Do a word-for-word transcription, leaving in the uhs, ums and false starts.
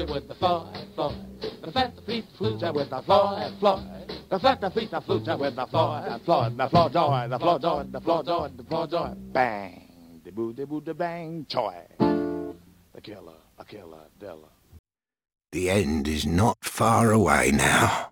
With the Floyd, Floyd. The fat, the feet, the flute with the Floyd, Floyd. The fat, the feet, the flute with the Floyd, Floyd. The Floyd joy, the Floyd joy, the Floyd joy, the Floyd joy. Bang, de boo, de boo, de bang, joy. The killer, a killer, Dilla. The end is not far away now.